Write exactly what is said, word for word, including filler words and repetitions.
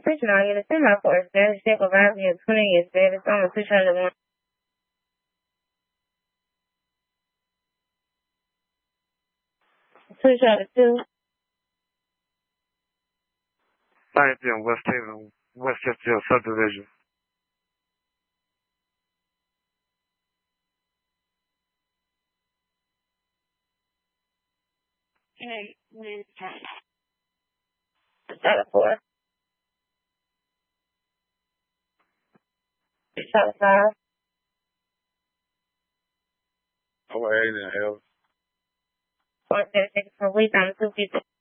attention on you. The semi force advantage check arriving at twenty years, baby. It's almost six hundred one. Two shot two. Thank you, West Haven, Westchester subdivision. Shot of four. Shot of five. Oh, eight and a half. Four, seven, six, four, weeks on the two fifty.